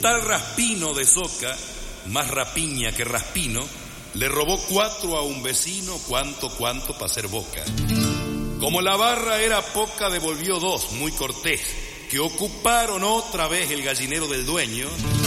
tal Raspino de Soca, más rapiña que Raspino, le robó 4 a un vecino, cuánto pa' hacer boca. Como la barra era poca, devolvió 2, muy cortés, que ocuparon otra vez el gallinero del dueño,